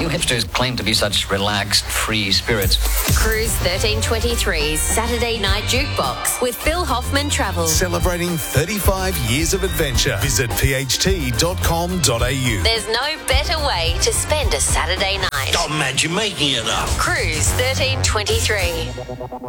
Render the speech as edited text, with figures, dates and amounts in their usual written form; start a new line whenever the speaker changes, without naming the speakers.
hipsters claim to be such relaxed, free spirits.
Cruise 1323's Saturday Night Jukebox with Phil Hoffman Travel.
Celebrating 35 years of adventure. Visit pht.com.au.
There's no better way to spend a Saturday night.
Oh, man, you're making it up.
Cruise 1323.